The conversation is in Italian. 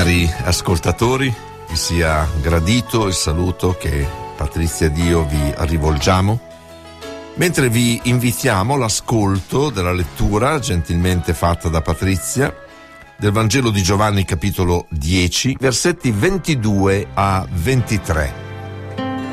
Cari ascoltatori, vi sia gradito il saluto che Patrizia e io vi rivolgiamo, mentre vi invitiamo all'ascolto della lettura gentilmente fatta da Patrizia del Vangelo di Giovanni capitolo 10, versetti 22 a 23.